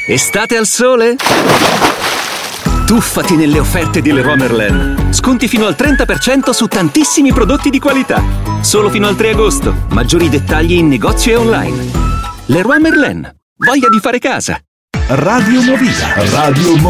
Estate al sole? Tuffati nelle offerte di Leroy Merlin. Sconti fino al 30% su tantissimi prodotti di qualità. Solo fino al 3 agosto. Maggiori dettagli in negozio e online. Leroy Merlin. Voglia di fare casa. Radio Movida.